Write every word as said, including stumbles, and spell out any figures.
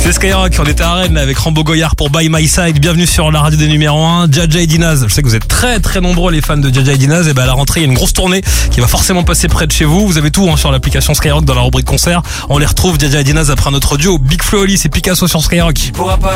C'est Skyrock, on était à Rennes là, avec Rambo Goyard pour By My Side. Bienvenue sur la radio des numéros un. Jaja et Dinaz, je sais que vous êtes très très nombreux les fans de Jaja et Dinaz. Et ben à la rentrée il y a une grosse tournée qui va forcément passer près de chez vous. Vous avez tout hein, sur l'application Skyrock dans la rubrique concert. On les retrouve Jaja et Dinaz après notre duo Big Flo Oli et Picasso sur Skyrock. Il pourra pas